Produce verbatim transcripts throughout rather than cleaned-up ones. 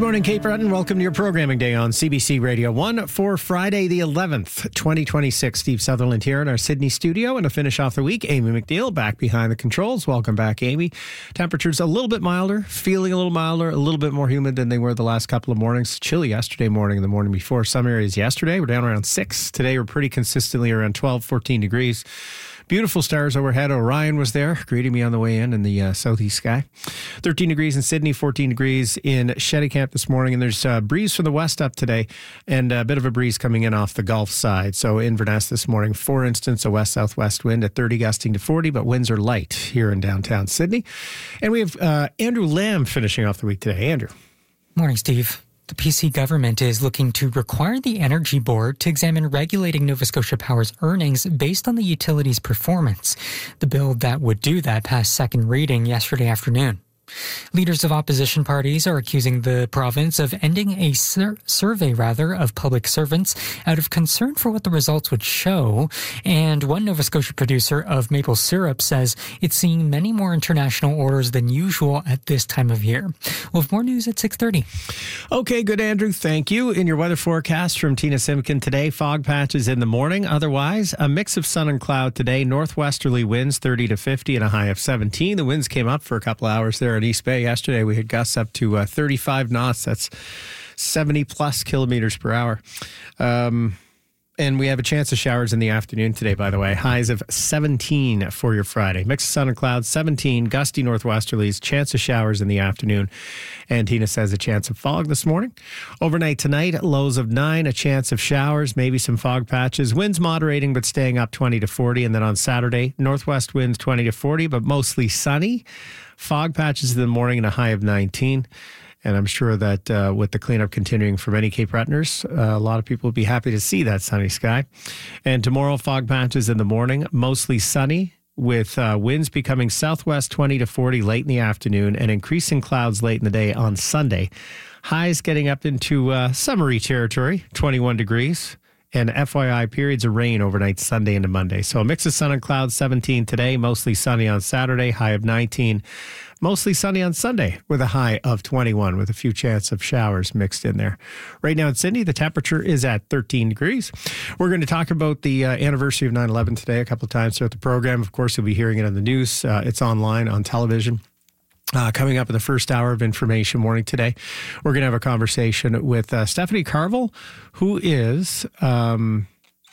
Good morning, Cape Breton. Welcome to your programming day on C B C Radio one for Friday the eleventh, twenty twenty-six. Steve Sutherland here in our Sydney studio. And to finish off the week, Amy McNeil back behind the controls. Welcome back, Amy. Temperatures a little bit milder, feeling a little milder, a little bit more humid than they were the last couple of mornings. Chilly yesterday morning and the morning before. Some areas yesterday were down around six. Today we're pretty consistently around twelve, fourteen degrees. Beautiful stars overhead. Orion was there, greeting me on the way in in the uh, southeast sky. thirteen degrees in Sydney, fourteen degrees in Shettycamp this morning. And there's a breeze from the west up today and a bit of a breeze coming in off the Gulf side. So Inverness this morning, for instance, a west-southwest wind at thirty, gusting to forty, but winds are light here in downtown Sydney. And we have uh, Andrew Lamb finishing off the week today. Andrew. Morning, Steve. The P C government is looking to require the Energy Board to examine regulating Nova Scotia Power's earnings based on the utility's performance. The bill that would do that passed second reading yesterday afternoon. Leaders of opposition parties are accusing the province of ending a sur- survey, rather, of public servants out of concern for what the results would show. And one Nova Scotia producer of maple syrup says it's seeing many more international orders than usual at this time of year. We'll have more news at six thirty. Okay, good, Andrew. Thank you. In your weather forecast from Tina Simkin today, fog patches in the morning. Otherwise, a mix of sun and cloud today. Northwesterly winds thirty to fifty and a high of seventeen. The winds came up for a couple hours there in East Bay yesterday. We had gusts up to uh, thirty-five knots. That's seventy plus kilometers per hour. Um, and we have a chance of showers in the afternoon today, by the way. Highs of seventeen for your Friday. Mix of sun and clouds, seventeen, gusty northwesterlies, chance of showers in the afternoon. And Tina says a chance of fog this morning. Overnight tonight, lows of nine, a chance of showers, maybe some fog patches. Winds moderating, but staying up twenty to forty. And then on Saturday, northwest winds twenty to forty, but mostly sunny. Fog patches in the morning and a high of nineteen. And I'm sure that uh, with the cleanup continuing for many Cape Bretoners, uh, a lot of people will be happy to see that sunny sky. And tomorrow, fog patches in the morning, mostly sunny, with uh, winds becoming southwest twenty to forty late in the afternoon and increasing clouds late in the day on Sunday. Highs getting up into uh, summery territory, twenty-one degrees. And F Y I, periods of rain overnight Sunday into Monday. So a mix of sun and clouds, seventeen today, mostly sunny on Saturday, high of nineteen. Mostly sunny on Sunday with a high of twenty-one with a few chance of showers mixed in there. Right now in Sydney, the temperature is at thirteen degrees. We're going to talk about the uh, anniversary of nine eleven today a couple of times throughout the program. Of course, you'll be hearing it on the news. Uh, it's online on television. Uh, coming up in the first hour of Information Morning today, we're going to have a conversation with uh, Stephanie Carville, who is um,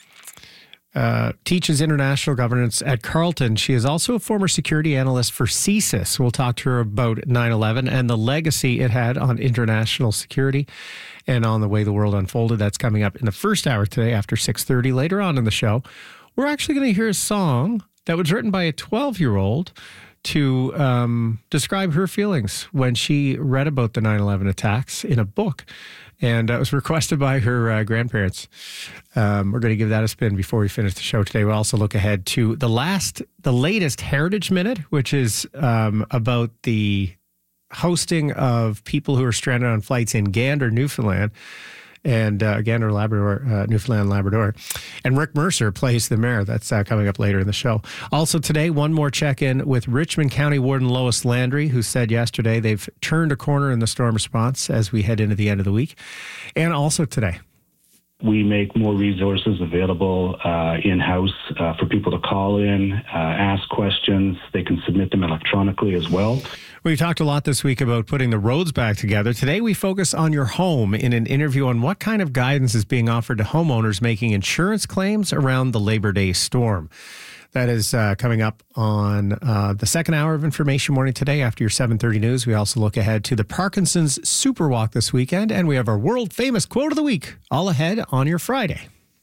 uh, teaches international governance at Carleton. She is also a former security analyst for C S I S. We'll talk to her about nine eleven and the legacy it had on international security and on the way the world unfolded. That's coming up in the first hour today after six thirty. Later on in the show, we're actually going to hear a song that was written by a twelve-year-old to um, describe her feelings when she read about the nine eleven attacks in a book. And uh, it was requested by her uh, grandparents. Um, we're going to give that a spin before we finish the show today. We'll also look ahead to the last, the latest Heritage Minute, which is um, about the hosting of people who are stranded on flights in Gander, Newfoundland. And uh, Gander, Labrador, uh, Newfoundland, Labrador. And Rick Mercer plays the mayor. That's uh, coming up later in the show. Also today, one more check-in with Richmond County Warden Lois Landry, who said yesterday they've turned a corner in the storm response as we head into the end of the week. And also today, we make more resources available uh, in-house uh, for people to call in, uh, ask questions. They can submit them electronically as well. We've talked a lot this week about putting the roads back together. Today, we focus on your home in an interview on what kind of guidance is being offered to homeowners making insurance claims around the Labor Day storm. That is uh, coming up on uh, the second hour of Information Morning today after your seven thirty news. We also look ahead to the Parkinson's Super Walk this weekend, and we have our world-famous quote of the week all ahead on your Friday.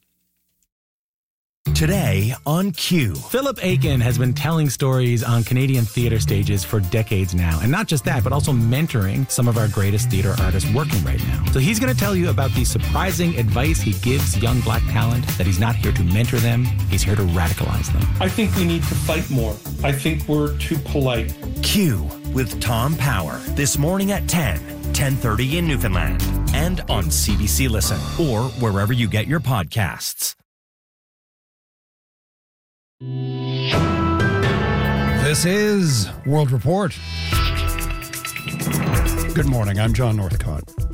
Today on Q. Philip Aiken has been telling stories on Canadian theatre stages for decades now. And not just that, but also mentoring some of our greatest theatre artists working right now. So he's going to tell you about the surprising advice he gives young black talent, that he's not here to mentor them, he's here to radicalize them. I think we need to fight more. I think we're too polite. Q with Tom Power. This morning at ten, ten thirty in Newfoundland. And on C B C Listen or wherever you get your podcasts. This is World Report. Good morning, I'm John Northcott.